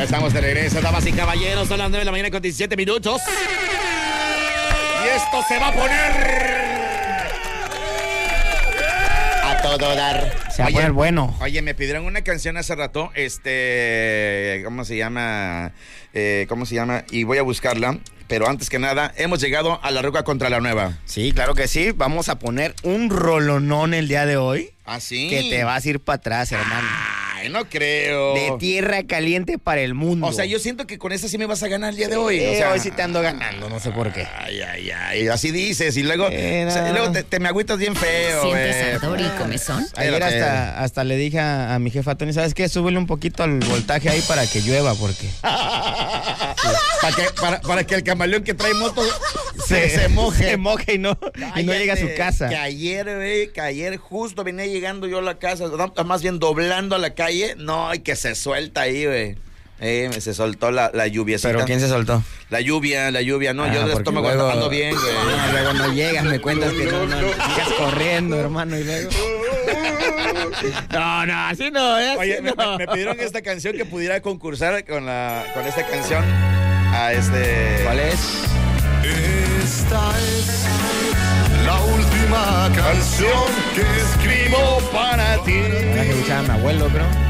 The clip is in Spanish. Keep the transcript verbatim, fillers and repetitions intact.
estamos de regreso, damas y caballeros. Son las nueve de la mañana con diecisiete minutos. Y esto se va a poner a todo dar. Se va a poner bueno. Oye, me pidieron una canción hace rato. Este, ¿cómo se llama? Eh, ¿Cómo se llama? Y voy a buscarla. Pero antes que nada, hemos llegado a la ruca contra la nueva. Sí, claro que sí. Vamos a poner un rolonón el día de hoy. ¿Ah, sí? Que te vas a ir para atrás, hermano. Ay, no creo. De tierra caliente para el mundo. O sea, yo siento que con esa sí me vas a ganar el día de hoy. Eh, o sea, hoy sí te ando ganando, no sé por qué. Ay, ay, ay. Así dices. Y luego, Eh, no. o sea, y luego te, te me agüitas bien feo. ¿Sientes eh. ardor y comezón? Ayer Espérate. hasta, hasta le dije a, a mi jefa Tony, ¿sabes qué? Súbele un poquito al voltaje ahí para que llueva, porque para, que, para, para que el camaleón que trae moto se, se moje. Se moje y no, y no llega a su Cállate, casa. Que ayer, güey, que ayer justo venía llegando yo a la casa, más bien doblando a la calle. No, y que se suelta ahí, güey. Eh, se soltó la, la lluvia. ¿Pero quién se soltó? La lluvia, la lluvia. No, Ah, yo de porque estómago luego- ando bien, güey. No, luego no llegas, me cuentas que no, no, sigas corriendo, hermano, y luego... No, no, así no, es así Oye, me, no. me- me pidieron esta canción que pudiera concursar con la con esta canción a este. ¿Cuál es? Esta es la última canción que escribo para ti. Ahora que escuchaba a mi abuelo, creo.